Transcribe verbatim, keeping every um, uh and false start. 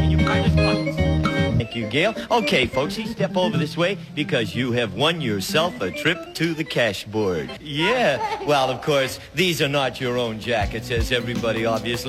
you kind of nuts. Thank you, Gail. Okay, folks, you step over this way because you have won yourself a trip to the cash board. Yeah. Well, of course, these are not your own jackets, as everybody obviously